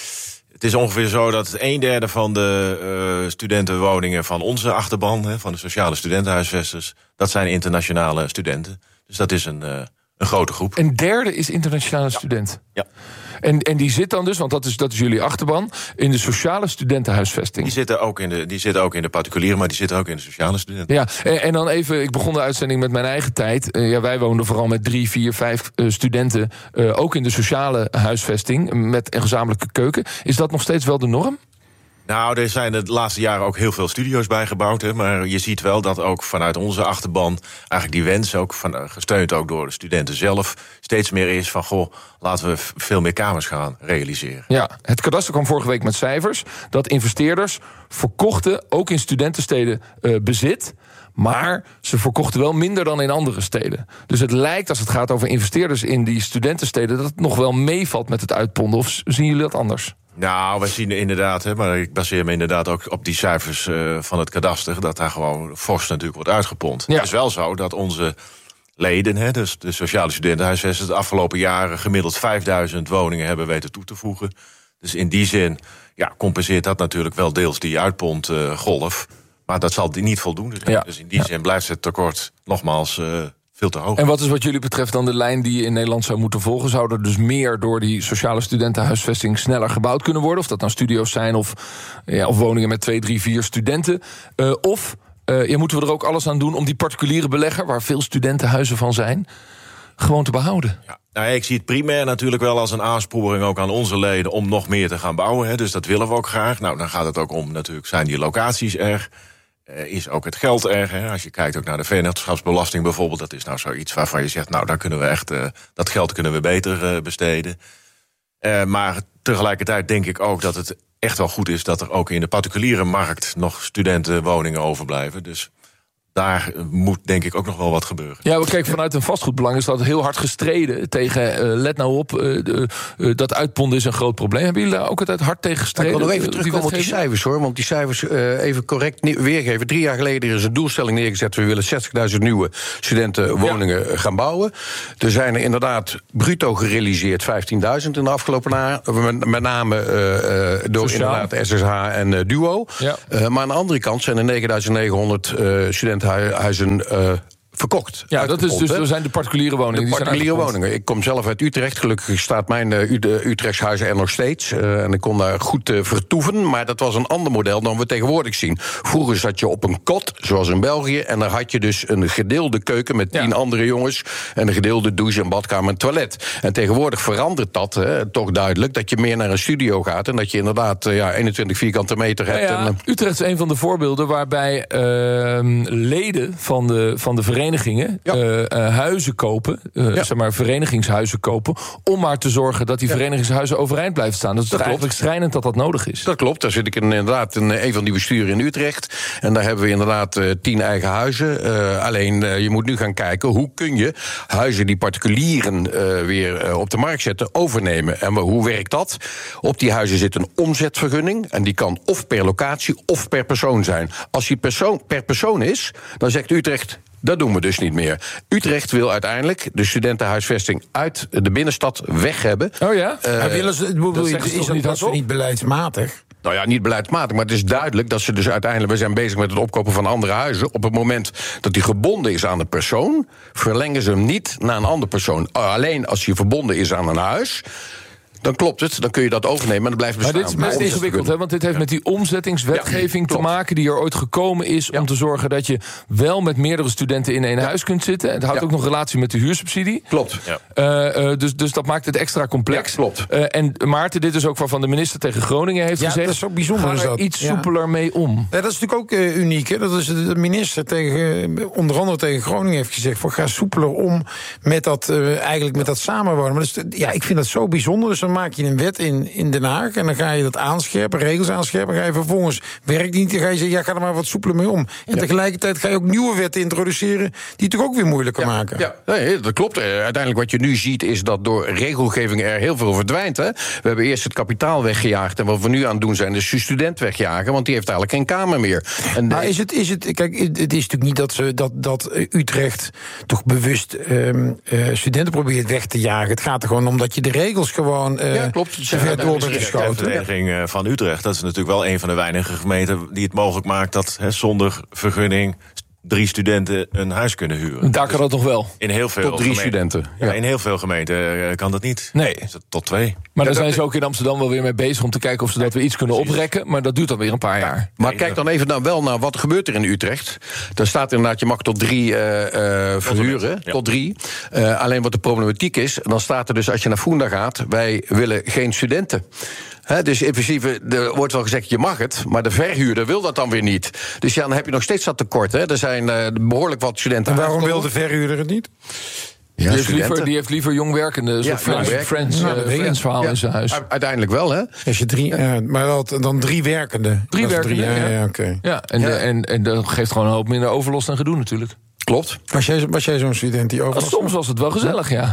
P: Het is ongeveer zo dat 1/3 van de studentenwoningen van onze achterban... van de sociale studentenhuisvesters, dat zijn internationale studenten. Dus dat is een grote groep.
M: Een derde is internationale student?
P: Ja.
M: En die zit dan dus, want dat is jullie achterban... in de sociale studentenhuisvesting.
P: Die zitten ook in de particuliere, maar die zitten ook in de sociale studenten.
M: Ja, en dan even, ik begon de uitzending met mijn eigen tijd. Wij woonden vooral met 3, 4, 5 studenten... ook in de sociale huisvesting, met een gezamenlijke keuken. Is dat nog steeds wel de norm?
P: Nou, er zijn de laatste jaren ook heel veel studio's bijgebouwd. Hè, maar je ziet wel dat ook vanuit onze achterban... eigenlijk die wens, ook gesteund ook door de studenten zelf... steeds meer is van, goh, laten we veel meer kamers gaan realiseren.
M: Ja, het kadaster kwam vorige week met cijfers... dat investeerders verkochten, ook in studentensteden, bezit... maar ze verkochten wel minder dan in andere steden. Dus het lijkt, als het gaat over investeerders in die studentensteden... dat het nog wel meevalt met het uitponden. Of zien jullie dat anders?
P: Nou, we zien inderdaad, maar ik baseer me inderdaad ook op die cijfers van het kadaster... dat daar gewoon fors natuurlijk wordt uitgepompt. Ja. Het is wel zo dat onze leden, dus de sociale studentenhuisvesters... de afgelopen jaren gemiddeld 5000 woningen hebben weten toe te voegen. Dus in die zin compenseert dat natuurlijk wel deels die uitpontgolf. Maar dat zal niet voldoende zijn. Ja. Dus in die zin blijft het tekort nogmaals... veel te hoog.
M: En wat is wat jullie betreft dan de lijn die je in Nederland zou moeten volgen? Zou er dus meer door die sociale studentenhuisvesting sneller gebouwd kunnen worden? Of dat nou studio's zijn of woningen met 2, 3, 4 studenten? Moeten we er ook alles aan doen om die particuliere belegger... waar veel studentenhuizen van zijn, gewoon te behouden?
P: Ja. Nou, ik zie het primair natuurlijk wel als een aansporing ook aan onze leden... om nog meer te gaan bouwen. Dus dat willen we ook graag. Nou, dan gaat het ook om natuurlijk, zijn die locaties er... is ook het geld erg. Hè? Als je kijkt ook naar de vennootschapsbelasting bijvoorbeeld, dat is nou zoiets waarvan je zegt, nou, daar kunnen we echt, dat geld kunnen we beter besteden. Maar tegelijkertijd denk ik ook dat het echt wel goed is dat er ook in de particuliere markt nog studentenwoningen overblijven. Dus daar moet denk ik ook nog wel wat gebeuren.
M: Ja, we kijken vanuit een vastgoedbelang is dat heel hard gestreden tegen, let nou op, dat uitponden is een groot probleem. Hebben jullie daar ook altijd hard tegen gestreden?
O: Ik wil nog even terugkomen op die cijfers, hoor. Want die cijfers even correct weergeven. 3 jaar geleden is een doelstelling neergezet. We willen 60.000 nieuwe studentenwoningen gaan bouwen. Er zijn er inderdaad bruto gerealiseerd 15.000 in de afgelopen jaren. Met name door inderdaad SSH en Duo. Ja. Maar aan de andere kant zijn er 9.900 studentenhuizen verkocht.
M: Ja, dat is dus, er zijn de particuliere woningen.
O: De particuliere woningen. Ik kom zelf uit Utrecht. Gelukkig staat mijn Utrechtshuizen er nog steeds. En ik kon daar goed vertoeven. Maar dat was een ander model dan we tegenwoordig zien. Vroeger zat je op een kot, zoals in België. En daar had je dus een gedeelde keuken met 10 andere jongens. En een gedeelde douche en badkamer en toilet. En tegenwoordig verandert dat toch duidelijk. Dat je meer naar een studio gaat. En dat je inderdaad 21 vierkante meter hebt.
M: Ja, Utrecht is een van de voorbeelden waarbij leden van de verenigingen huizen kopen, zeg maar verenigingshuizen kopen, om maar te zorgen dat die verenigingshuizen overeind blijven staan. Dat is toch eigenlijk schrijnend dat dat nodig is.
O: Dat klopt, daar zit ik inderdaad in een van die besturen in Utrecht. En daar hebben we inderdaad 10 eigen huizen. Alleen je moet nu gaan kijken, hoe kun je huizen die particulieren weer op de markt zetten, overnemen. En hoe werkt dat? Op die huizen zit een omzetvergunning. En die kan of per locatie of per persoon zijn. Als die per persoon is, dan zegt Utrecht, dat doen we dus niet meer. Utrecht wil uiteindelijk de studentenhuisvesting uit de binnenstad weg hebben.
N: Oh ja? Is dat niet beleidsmatig?
O: Nou ja, niet beleidsmatig, maar het is duidelijk dat ze dus uiteindelijk, we zijn bezig met het opkopen van andere huizen. Op het moment dat die gebonden is aan een persoon, verlengen ze hem niet naar een andere persoon. Alleen als hij verbonden is aan een huis, dan klopt het, dan kun je dat overnemen en dan blijft bestaan.
M: Maar dit is best ingewikkeld, hè? Want dit heeft met die omzettingswetgeving te maken die er ooit gekomen is om te zorgen dat je wel met meerdere studenten in één huis kunt zitten. Het houdt ook nog relatie met de huursubsidie.
O: Klopt.
M: Dus dat maakt het extra complex.
O: Ja, klopt.
M: En Maarten, dit is ook waarvan de minister tegen Groningen heeft gezegd,
N: dat is ook bijzonder.
M: Ga er iets soepeler mee om.
N: Ja, dat is natuurlijk ook uniek. Hè? Dat is de minister onder andere tegen Groningen heeft gezegd, ga soepeler om met dat, eigenlijk met dat samenwonen. Maar ik vind dat zo bijzonder. Dus dan maak je een wet in Den Haag en dan ga je dat aanscherpen, regels aanscherpen. Ga je vervolgens werkt niet, dan ga je zeggen, ga er maar wat soepeler mee om. En tegelijkertijd ga je ook nieuwe wetten introduceren die het toch ook weer moeilijker maken.
O: Ja, nee, dat klopt. Uiteindelijk wat je nu ziet is dat door regelgeving er heel veel verdwijnt. Hè? We hebben eerst het kapitaal weggejaagd en wat we nu aan het doen zijn is de student wegjagen, want die heeft eigenlijk geen kamer meer. En
N: maar is het, kijk, het is natuurlijk niet dat Utrecht toch bewust studenten probeert weg te jagen. Het gaat er gewoon om dat je de regels gewoon
O: klopt.
N: te ver door bent geschoten.
P: De vereniging van Utrecht, dat is natuurlijk wel een van de weinige gemeenten die het mogelijk maakt dat zonder vergunning 3 studenten een huis kunnen huren.
M: Daar kan dat nog wel.
P: In heel veel
O: tot 3 studenten.
P: Ja, in heel veel gemeenten kan dat niet.
M: Nee.
P: Tot 2.
M: Maar daar zijn ze ook in Amsterdam wel weer mee bezig om te kijken of ze dat weer iets kunnen oprekken. Maar dat duurt dan weer een paar jaar.
O: Maar kijk dan even wel naar wat gebeurt er in Utrecht. Daar staat inderdaad, je mag tot 3 verhuren. Tot 3. Alleen wat de problematiek is, dan staat er dus als je naar Funda gaat, wij willen geen studenten. Dus in principe, er wordt wel gezegd, je mag het, maar de verhuurder wil dat dan weer niet. Dus ja, dan heb je nog steeds dat tekort. Er zijn behoorlijk wat studenten.
N: En waarom wil de verhuurder het niet?
M: Ja, die heeft liever jongwerkende, soort Friends verhaal in zijn huis.
O: Uiteindelijk wel, hè?
N: Als je 3, maar dan 3 werkende.
M: 3 werkende,
N: ja, oké.
M: Ja, en dat geeft gewoon een hoop minder overlast en gedoe natuurlijk.
O: Klopt.
N: Was jij zo'n student die overlast?
M: Soms was het wel gezellig, ja.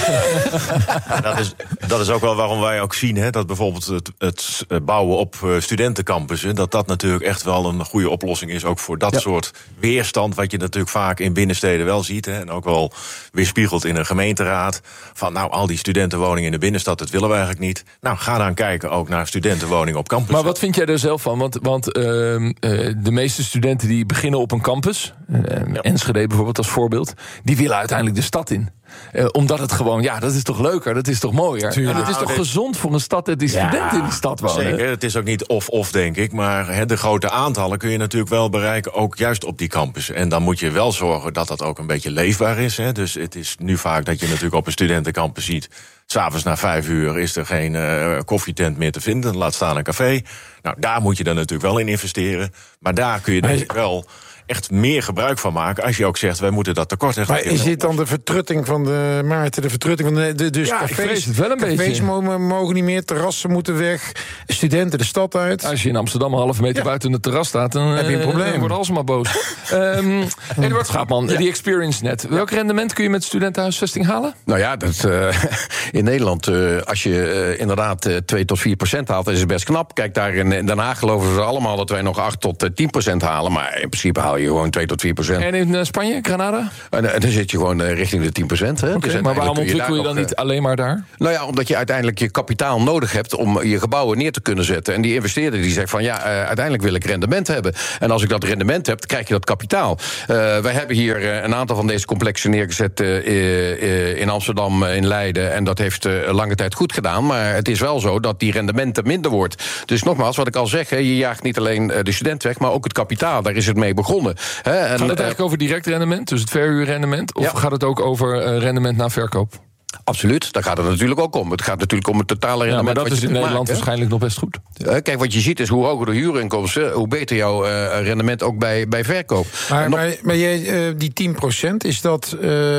P: Dat is ook wel waarom wij ook zien dat bijvoorbeeld het bouwen op studentencampussen, dat natuurlijk echt wel een goede oplossing is, ook voor dat soort weerstand, wat je natuurlijk vaak in binnensteden wel ziet, en ook wel weerspiegeld in een gemeenteraad, van al die studentenwoningen in de binnenstad, dat willen we eigenlijk niet. Nou, ga dan kijken ook naar studentenwoningen op campus.
M: Maar wat vind jij er zelf van? Want de meeste studenten die beginnen op een campus, Enschede bijvoorbeeld als voorbeeld, die willen uiteindelijk de stad in. Omdat het gewoon, dat is toch leuker, dat is toch mooier. Tuurlijk. En het is toch gezond voor een stad dat die studenten in die stad wonen.
P: Zeker, het is ook niet of denk ik, maar de grote aantallen kun je natuurlijk wel bereiken, ook juist op die campus. En dan moet je wel zorgen dat dat ook een beetje leefbaar is. Dus het is nu vaak dat je natuurlijk op een studentencampus ziet 'S'avonds na 5 uur is er geen koffietent meer te vinden. Laat staan een café. Nou, daar moet je dan natuurlijk wel in investeren. Maar daar kun je denk ik wel echt meer gebruik van maken. Als je ook zegt, wij moeten dat tekort.
N: Maar is dit dan de vertrutting van de Maarten? De vertrutting van dus
M: ja,
N: cafés,
M: ik vrees het wel een
N: cafés
M: beetje.
N: mogen niet meer, terrassen moeten weg, studenten de stad uit.
M: Als je in Amsterdam een halve meter buiten het terras staat, dan
N: heb je een probleem.
M: Wordt alsmaar boos. Eduard Schaapman, die Experience Net. Welk rendement kun je met studentenhuisvesting halen?
O: Nou ja, in Nederland, als je inderdaad 2 tot 4% haalt, is het best knap. Kijk, daar in Den Haag geloven ze allemaal dat wij nog 8 tot 10% halen. Maar in principe haal je gewoon 2 tot 4%.
M: En in Spanje, Granada?
O: En dan zit je gewoon richting de 10%. Hè?
M: Okay,
O: dus
M: maar waarom ontwikkel je dan niet alleen maar daar?
O: Nou ja, omdat je uiteindelijk je kapitaal nodig hebt om je gebouwen neer te kunnen zetten. En die investeerder die zegt van uiteindelijk wil ik rendement hebben. En als ik dat rendement heb, krijg je dat kapitaal. Wij hebben hier een aantal van deze complexen neergezet in Amsterdam, in Leiden. En dat heeft lange tijd goed gedaan. Maar het is wel zo dat die rendementen minder wordt. Dus nogmaals, wat ik al zeg, je jaagt niet alleen de student weg, maar ook het kapitaal. Daar is het mee begonnen. En,
M: gaat het eigenlijk over direct rendement, dus het verhuurrendement? Of gaat het ook over rendement na verkoop?
O: Absoluut, daar gaat het natuurlijk ook om. Het gaat natuurlijk om het totale rendement.
M: Ja, maar dat is in Nederland
O: maakt,
M: waarschijnlijk nog best goed.
O: Kijk, wat je ziet is hoe hoger de huurinkomsten, hoe beter jouw rendement ook bij verkoop.
N: Maar jij, die 10%, is dat,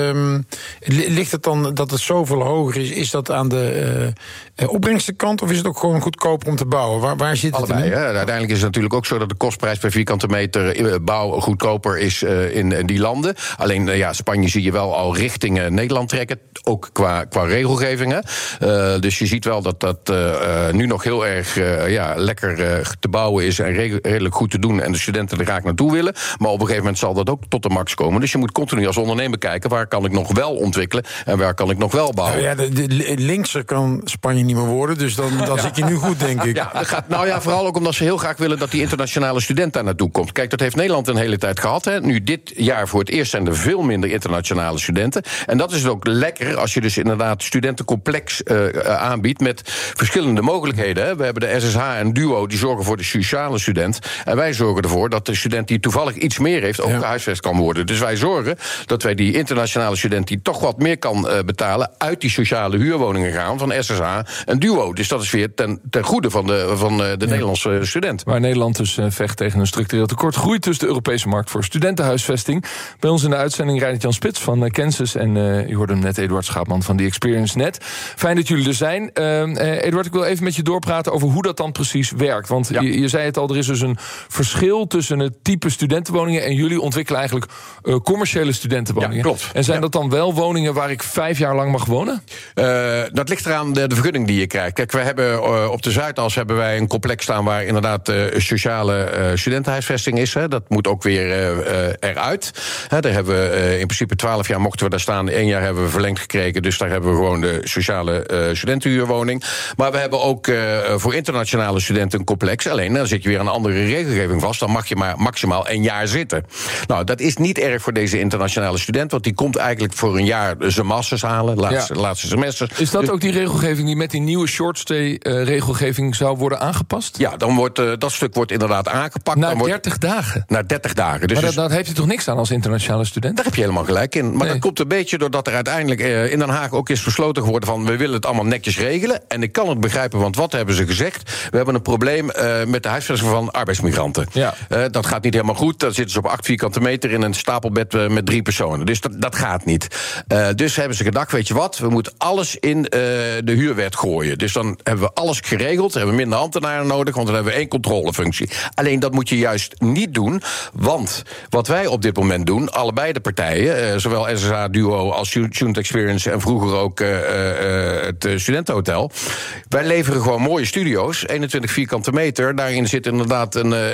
N: ligt het dan dat het zoveel hoger is? Is dat aan de opbrengstenkant of is het ook gewoon goedkoper om te bouwen? Waar zit het
O: allebei, uiteindelijk is het natuurlijk ook zo dat de kostprijs per vierkante meter bouw goedkoper is in die landen. Alleen Spanje zie je wel al richting Nederland trekken, ook qua regelgevingen. Dus je ziet wel dat nu nog heel erg lekker te bouwen is en redelijk goed te doen en de studenten er graag naartoe willen. Maar op een gegeven moment zal dat ook tot de max komen. Dus je moet continu als ondernemer kijken waar kan ik nog wel ontwikkelen en waar kan ik nog wel bouwen.
N: De linkser kan Spanje niet meer worden, dus dan zit je nu goed, denk ik.
O: Ja, dat gaat, vooral ook omdat ze heel graag willen dat die internationale student daar naartoe komt. Kijk, dat heeft Nederland een hele tijd gehad. Hè. Nu dit jaar voor het eerst zijn er veel minder internationale studenten. En dat is ook lekker als je dus inderdaad studentencomplex aanbiedt met verschillende mogelijkheden. Hè. We hebben de SSH en Duo, die zorgen voor de sociale student. En wij zorgen ervoor dat de student die toevallig iets meer heeft ook gehuisvest kan worden. Dus wij zorgen dat wij die internationale student die toch wat meer kan betalen uit die sociale huurwoningen gaan van SSH en Duo. Dus dat is weer ten goede van de Nederlandse student.
M: Waar Nederland dus vecht tegen een structureel tekort, groeit dus de Europese markt voor studentenhuisvesting. Bij ons in de uitzending Reinier Jan Spits van Kansas en u hoorde hem net, Eduard Schaapman van die Experience Net. Fijn dat jullie er zijn. Eduard, ik wil even met je doorpraten over hoe dat dan precies werkt. Want je zei het al, er is dus een verschil tussen het type studentenwoningen en jullie ontwikkelen eigenlijk commerciële studentenwoningen.
O: Ja, klopt.
M: En zijn dat dan wel woningen waar ik 5 jaar lang mag wonen?
O: Dat ligt eraan de vergunning die je krijgt. Kijk, we hebben op de Zuidas hebben wij een complex staan waar inderdaad sociale studentenhuisvesting is. Hè. Dat moet ook weer eruit. Daar hebben we in principe 12 jaar mochten we daar staan. 1 jaar hebben we verlengd gekregen. Dus daar hebben we gewoon de sociale studentenhuurwoning. Maar we hebben ook voor internationale studenten een complex. Alleen dan zit je weer aan een andere regelgeving vast. Dan mag je maar maximaal 1 jaar zitten. Nou, dat is niet erg voor deze internationale student. Want die komt eigenlijk voor een jaar zijn masters halen. Laatste semester.
M: Is dat ook die regelgeving die met die nieuwe shortstay regelgeving zou worden aangepast?
O: Ja, dan wordt dat stuk wordt inderdaad aangepakt.
M: Na 30 dagen?
O: Na 30 dagen. Dus
M: maar daar heeft u toch niks aan als internationale student?
O: Daar heb je helemaal gelijk in. Maar dat komt een beetje doordat er uiteindelijk in Den Haag ook is besloten geworden van we willen het allemaal netjes regelen. En ik kan het begrijpen, want wat hebben ze gezegd? We hebben een probleem met de huisvesting van arbeidsmigranten. Ja. Dat gaat niet helemaal goed. Dan zitten ze op 8 vierkante meter in een stapelbed met 3 personen. Dus dat gaat niet. Dus hebben ze gedacht, weet je wat? We moeten alles in de huurwet gooien. Dus dan hebben we alles geregeld. Dan hebben we minder ambtenaren nodig, want dan hebben we 1 controlefunctie. Alleen dat moet je juist niet doen. Want wat wij op dit moment doen, allebei de partijen, zowel SSH Duo als Student Experience en vroeger ook het studentenhotel. Wij leveren gewoon mooie studio's, 21 vierkante meter. Daarin zit inderdaad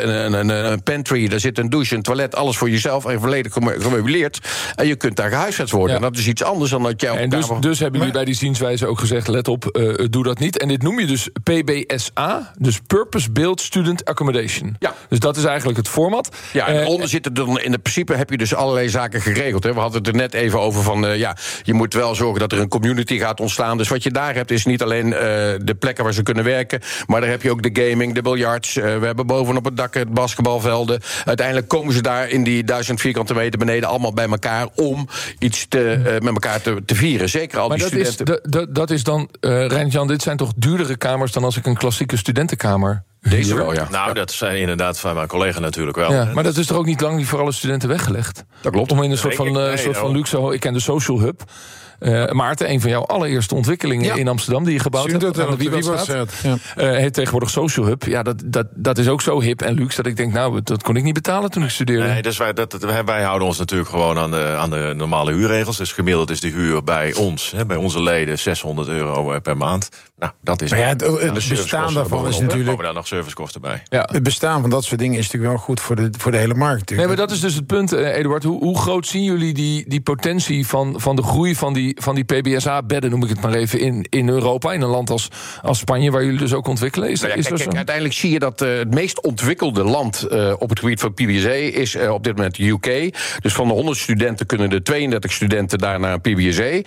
O: een pantry, daar zit een douche, een toilet, alles voor jezelf en volledig gemeubileerd. En je kunt daar gehuisvest worden. Ja. En dat is iets anders dan dat jij...
M: En dus hebben jullie bij die zienswijze ook gezegd, let op, doe dat niet. En dit noem je dus PBSA, dus Purpose Built Student Accommodation. Ja. Dus dat is eigenlijk het format.
O: Ja, en onder zitten dan in het principe heb je dus allerlei zaken geregeld. Hè. We hadden het er net even over van, je moet wel zorgen dat dat er een community gaat ontstaan. Dus wat je daar hebt is niet alleen de plekken waar ze kunnen werken, maar daar heb je ook de gaming, de biljarts. We hebben bovenop het dak het basketbalvelden. Uiteindelijk komen ze daar in die 1000 vierkante meter beneden allemaal bij elkaar om iets met elkaar te vieren. Zeker al
M: maar
O: die studenten.
M: Dat is dan, Reinier-Jan, dit zijn toch duurdere kamers dan als ik een klassieke studentenkamer.
O: Deze wel, ja.
P: Nou, dat zijn inderdaad van mijn collega natuurlijk wel.
M: Ja, maar dat is toch ook niet lang niet voor alle studenten weggelegd?
O: Dat klopt.
M: Om in een soort van luxe... Ik ken de Social Hub. Maarten, een van jouw allereerste ontwikkelingen in Amsterdam die je gebouwd hebt aan de Wieberstraat, heet tegenwoordig Social Hub. Ja, dat is ook zo hip en luxe dat ik denk, nou, dat kon ik niet betalen toen ik studeerde.
P: Nee, dus wij houden ons natuurlijk gewoon aan de normale huurregels. Dus gemiddeld is de huur bij ons, bij onze leden, €600 per maand. Nou, dat is...
N: Maar ja, het bestaan daarvan is natuurlijk...
P: komen daar nog servicekosten bij.
N: Ja. Het bestaan van dat soort dingen is natuurlijk wel goed voor de hele markt.
M: Nee, maar dat is dus het punt, Eduard. Hoe groot zien jullie die potentie van de groei van die PBSA-bedden, noem ik het maar even, in Europa, in een land als Spanje, waar jullie dus ook ontwikkelen?
O: Kijk, uiteindelijk zie je dat het meest ontwikkelde land op het gebied van PBSA is op dit moment de UK. Dus van de 100 studenten kunnen de 32 studenten daar naar een PBSA.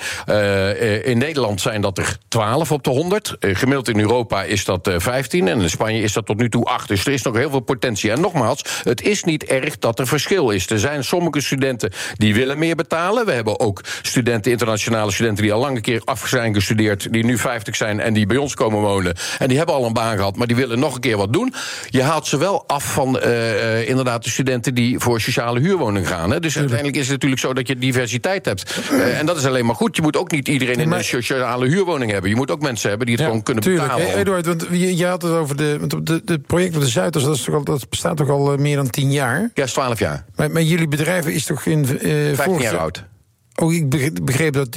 O: In Nederland zijn dat er 12 op de 100. Gemiddeld in Europa is dat 15 en in Spanje is dat tot nu toe 8. Dus er is nog heel veel potentie. En nogmaals, het is niet erg dat er verschil is. Er zijn sommige studenten die willen meer betalen. We hebben ook internationale studenten die al lang een keer af zijn gestudeerd, die nu 50 zijn en die bij ons komen wonen. En die hebben al een baan gehad, maar die willen nog een keer wat doen. Je haalt ze wel af van inderdaad de studenten die voor sociale huurwoning gaan. Hè. Dus uiteindelijk is het natuurlijk zo dat je diversiteit hebt. En dat is alleen maar goed. Je moet ook niet iedereen in een sociale huurwoning hebben. Je moet ook mensen hebben die het gewoon kunnen betalen.
N: Eduard, want je had het over het project van de Zuiders, dat bestaat toch al meer dan 10 jaar?
O: Ja, 12 jaar.
N: Maar jullie bedrijf is toch in
O: 15 jaar oud.
N: Oh, ik begreep dat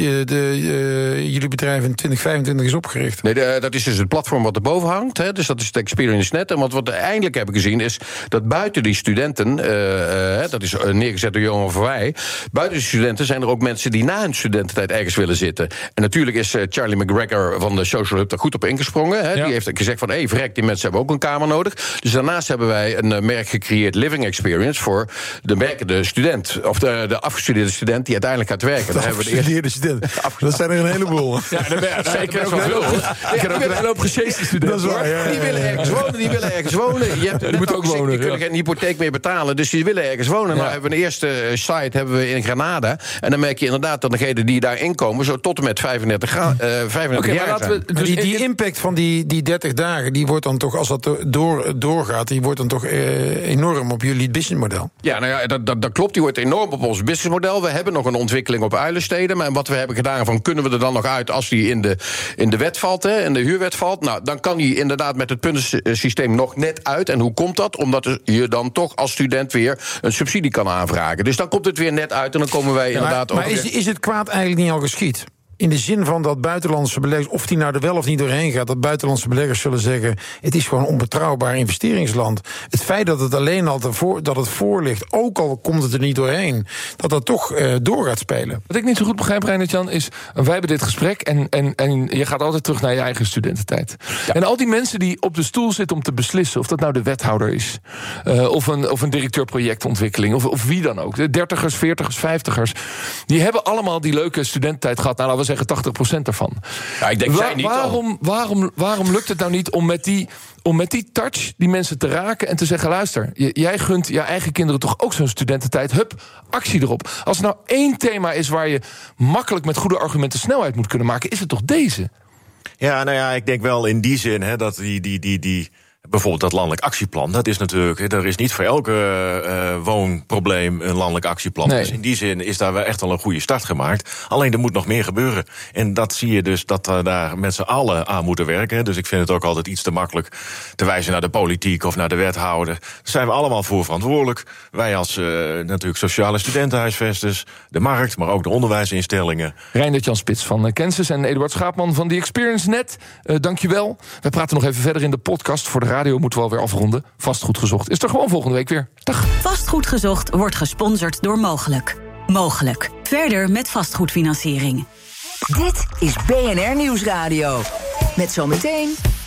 N: jullie bedrijf in 2025 is opgericht.
O: Nee, dat is dus het platform wat erboven hangt. Hè, dus dat is het ExperienceNet. En wat we eindelijk hebben gezien is dat buiten die studenten, dat is neergezet door Johan van Wij, buiten die studenten zijn er ook mensen die na hun studententijd ergens willen zitten. En natuurlijk is Charlie McGregor van de Social Hub daar goed op ingesprongen. Hè. Ja. Die heeft gezegd van, verrek, die mensen hebben ook een kamer nodig. Dus daarnaast hebben wij een merk gecreëerd, Living Experience, voor de werkende student. Of de afgestudeerde student die uiteindelijk gaat werken.
N: Dat afgestudeerde studenten. Dat zijn er een heleboel.
M: Ja, ik ken ook een hele hoop gesjeeste studenten.
O: Die willen ergens wonen. Je moet ook wonen. Die kunnen geen hypotheek meer betalen, dus die willen ergens wonen. Nou, hebben we een eerste site hebben we in Granada. En dan merk je inderdaad dat degenen die daar inkomen zo tot en met 35 jaar zijn.
N: Dus die impact van die 30 dagen, die wordt dan toch, als dat doorgaat, die wordt dan toch enorm op jullie businessmodel?
O: Ja, nou ja, dat klopt. Die wordt enorm op ons businessmodel. We hebben nog een ontwikkeling op Uilensteden. Maar wat we hebben gedaan, van kunnen we er dan nog uit als die in de wet valt, in de huurwet valt? Nou, dan kan die inderdaad met het puntensysteem nog net uit. En hoe komt dat? Omdat je dan toch als student weer een subsidie kan aanvragen. Dus dan komt het weer net uit en dan komen wij inderdaad...
N: Maar is het kwaad eigenlijk niet al geschied? In de zin van dat buitenlandse beleggers, of die nou er wel of niet doorheen gaat, dat buitenlandse beleggers zullen zeggen, het is gewoon een onbetrouwbaar investeringsland. Het feit dat het alleen al dat het voor ligt, ook al komt het er niet doorheen, dat toch door gaat spelen.
M: Wat ik niet zo goed begrijp, Reinier-Jan, is, wij hebben dit gesprek en je gaat altijd terug naar je eigen studententijd. Ja. En al die mensen die op de stoel zitten om te beslissen, of dat nou de wethouder is, of een directeur projectontwikkeling, of wie dan ook, de 30ers, 40ers, 50ers, die hebben allemaal die leuke studententijd gehad. Nou, laten we zeggen 80% ervan.
O: Ja, ik denk zij niet
M: waarom lukt het nou niet om met die touch die mensen te raken en te zeggen, luister, jij gunt je eigen kinderen toch ook zo'n studententijd. Hup, actie erop. Als er nou één thema is waar je makkelijk met goede argumenten snelheid moet kunnen maken, is het toch deze?
P: Ja, nou ja, ik denk wel in die zin dat bijvoorbeeld dat landelijk actieplan, dat is natuurlijk, er is niet voor elke woonprobleem een landelijk actieplan. Nee. Dus in die zin is daar wel echt al een goede start gemaakt. Alleen er moet nog meer gebeuren. En dat zie je dus dat we daar met z'n allen aan moeten werken. Dus ik vind het ook altijd iets te makkelijk te wijzen naar de politiek of naar de wethouder. Daar zijn we allemaal voor verantwoordelijk. Wij als natuurlijk sociale studentenhuisvesters, de markt, maar ook de onderwijsinstellingen.
M: Reinier-Jan Spits van Kensis en Eduard Schaapman van The ExperienceNet. Dankjewel. We praten nog even verder in de podcast. Voor de radio moeten we alweer afronden. Vastgoed Gezocht is er gewoon volgende week weer. Dag.
F: Vastgoed Gezocht wordt gesponsord door Mogelijk. Mogelijk. Verder met vastgoedfinanciering.
L: Dit is BNR Nieuwsradio. Met zometeen